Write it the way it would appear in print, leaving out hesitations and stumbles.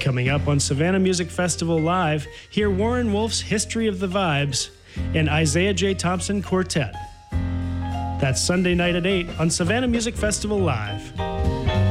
Coming up on Savannah Music Festival Live, hear Warren Wolf's History of the Vibes and Isaiah J. Thompson Quartet. That's Sunday night at 8 on Savannah Music Festival Live.